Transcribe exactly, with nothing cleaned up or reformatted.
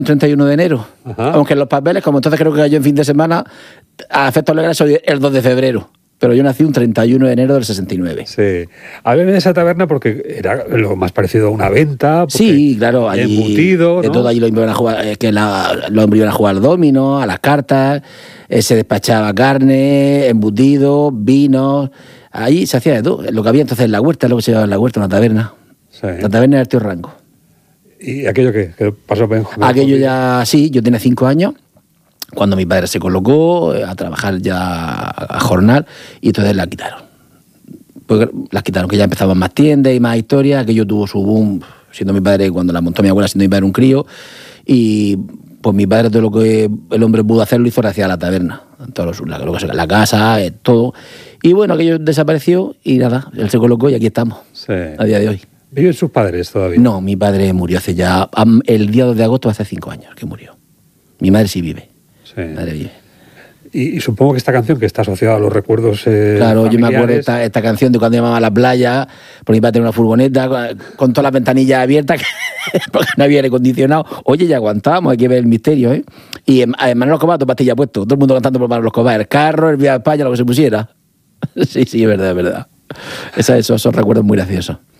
treinta y uno de enero. Ajá. Aunque en los papeles, como entonces creo que cayó en fin de semana, a efectos legales soy el dos de febrero. Pero yo nací un treinta y uno de enero del sesenta y nueve. Sí. Háblame de esa taberna porque era lo más parecido a una venta. Sí, claro. Allí, embutido, de ¿no? todo allí lo iban a jugar, eh, que la, lo iban a jugar al dominó, a las cartas, eh, se despachaba carne, embutido, vinos. Allí se hacía de todo. Lo que había entonces en la huerta, lo que se llamaba en la huerta, una taberna. Sí. La taberna era el tío Rango. ¿Y aquello qué? ¿Qué pasó? Ben, aquello ya, sí, yo tenía cinco años. Cuando mi padre se colocó a trabajar ya a jornal y entonces la quitaron. Pues la quitaron, que ya empezaban más tiendas y más historias, aquello tuvo su boom, siendo mi padre, cuando la montó mi abuela, siendo mi padre un crío, y pues mi padre todo lo que el hombre pudo hacer lo hizo gracias a la taberna, todo lo, lo que sea, la casa, todo. Y bueno, aquello desapareció y nada, él se colocó y aquí estamos, sí. A día de hoy. ¿Viven sus padres todavía? No, mi padre murió hace ya, el día dos de agosto, hace cinco años que murió. Mi madre sí vive. Sí. Madre mía. Y, y supongo que esta canción, que está asociada a los recuerdos eh, Claro, familiares... yo me acuerdo de esta, esta canción de cuando llamaba a la playa, porque iba a tener una furgoneta con, con todas las ventanillas abiertas, porque no había aire acondicionado. Oye, ya aguantábamos, hay que ver el misterio, ¿eh? Y además los Cobas, dos pastillas puestos, todo el mundo cantando por Manolo Cobas, el carro, el Vía de España, lo que se pusiera. Sí, sí, es verdad, es verdad. Esa, esos son recuerdos muy graciosos.